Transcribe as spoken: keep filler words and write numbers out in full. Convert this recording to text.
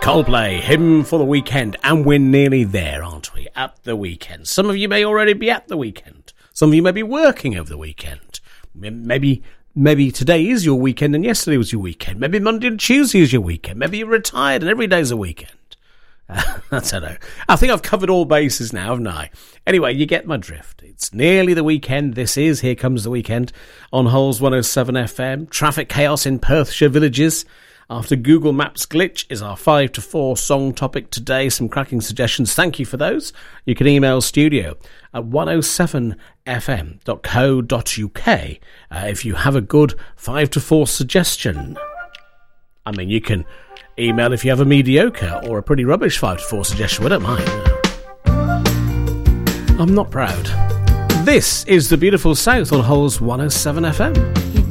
Coldplay, Hymn for the Weekend, and we're nearly there, aren't we, at the weekend. Some of you may already be at the weekend. Some of you may be working over the weekend. Maybe maybe today is your weekend and yesterday was your weekend. Maybe Monday and Tuesday is your weekend. Maybe you're retired and every day's a weekend. Uh, I don't know. I think I've covered all bases now, haven't I? Anyway, you get my drift. It's nearly the weekend. This is Here Comes the Weekend on Holes one oh seven F M. Traffic chaos in Perthshire villages after Google Maps glitch is our five to four song topic today. Some cracking suggestions. Thank you for those. You can email studio at one oh seven f m dot co dot u k uh, if you have a good five to four suggestion. I mean, you can email if you have a mediocre or a pretty rubbish five to four suggestion. We don't mind. I'm not proud. This is the beautiful South on Holes one oh seven F M.